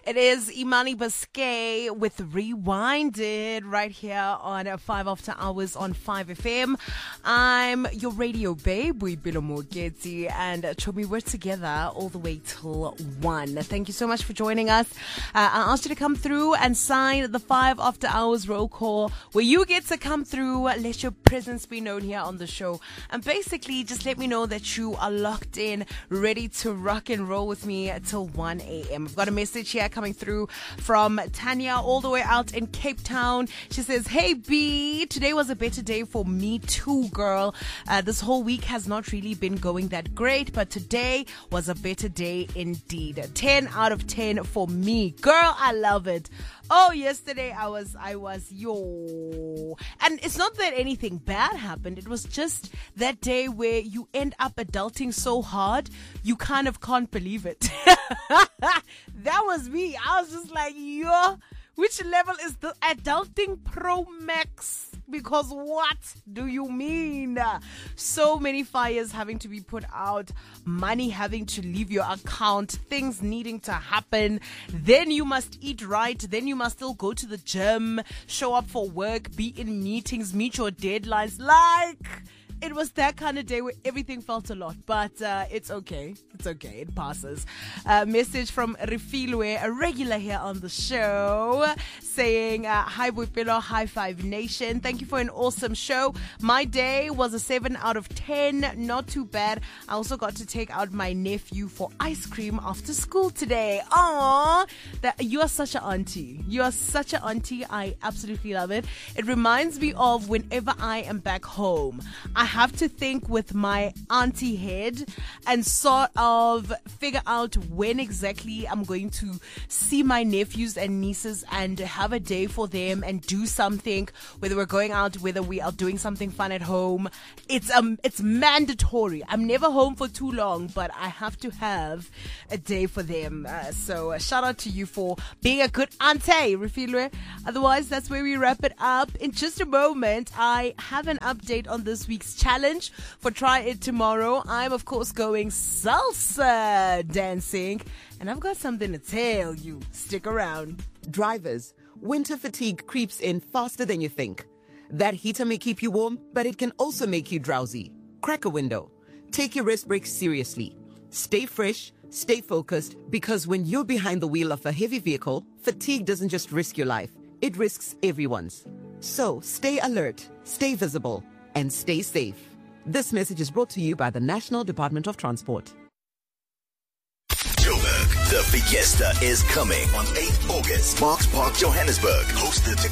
It is Imani Basque with Rewinded right here on 5 After Hours on 5FM. I'm your radio babe, Boipelo Mogeti, and Chomi, we're together all the way till 1. Thank you so much for joining us. I asked you to come through and sign the 5 After Hours roll call where you get to come through, let your presence be known here on the show, and basically just let me know that you are locked in, ready to rock and roll with me till 1 a.m. I've got a message here coming through from Tanya all the way out in Cape Town. She says, hey B, today was a better day for me too, girl. This whole week has not really been going that great, but today was a better day indeed. 10 out of 10 for me. Girl, I love it. Oh, yesterday I was yo. And it's not that anything bad happened. It was just that day where you end up adulting so hard, you kind of can't believe it. That was me. I was just like, yo, which level is the adulting Pro Max? Because what do you mean? So many fires having to be put out, money having to leave your account, things needing to happen. Then you must eat right. Then you must still go to the gym, show up for work, be in meetings, meet your deadlines. It was that kind of day where everything felt a lot, but it's okay. It's okay. It passes. Message from Refilwe, a regular here on the show, saying, hi Boipelo, high five nation. Thank you for an awesome show. My day was a 7 out of 10. Not too bad. I also got to take out my nephew for ice cream after school today. Aww. You are such an auntie. You are such an auntie. I absolutely love it. It reminds me of whenever I am back home, I have to think with my auntie head and sort of figure out when exactly I'm going to see my nephews and nieces and have a day for them and do something, whether we're going out, whether we are doing something fun at home. It's mandatory. I'm never home for too long, but I have to have a day for them. So shout out to you for being a good auntie, Refilwe. Otherwise, that's where we wrap it up. In just a moment, I have an update on this week's challenge for Try It Tomorrow. I'm, of course, going salsa dancing, and I've got something to tell you. Stick around. Drivers, winter fatigue creeps in faster than you think. That heater may keep you warm, but it can also make you drowsy. Crack a window. Take your rest breaks seriously. Stay fresh, stay focused, because when you're behind the wheel of a heavy vehicle, fatigue doesn't just risk your life, it risks everyone's. So stay alert, stay visible, and stay safe. This message is brought to you by the National Department of Transport. Joburg, the Fiesta is coming on 8th August. Marks Park, Johannesburg, hosted